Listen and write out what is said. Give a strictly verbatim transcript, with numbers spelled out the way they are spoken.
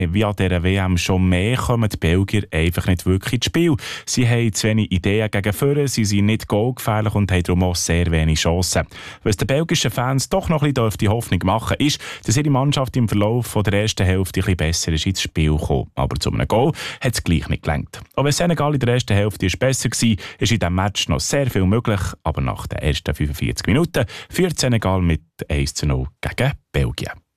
wie an dieser W M schon mehr, kommen die Belgier einfach nicht wirklich ins Spiel. Sie haben zu wenig Ideen gegen vorne, sie sind nicht goalgefährlich und haben darum auch sehr wenig Chancen. Was den belgischen Fans doch noch ein bisschen die Hoffnung machen dürfte, ist, dass ihre Mannschaft im Verlauf der ersten Hälfte ein bisschen besser ist ins Spiel gekommen. Aber zu einem Goal hat es gleich nicht gelangt. Auch wenn Senegal in der ersten Hälfte besser war, ist in diesem Match noch sehr viel möglich. Aber nach den ersten fünfundvierzig Minuten führt Senegal mit eins zu null gegen Belgien.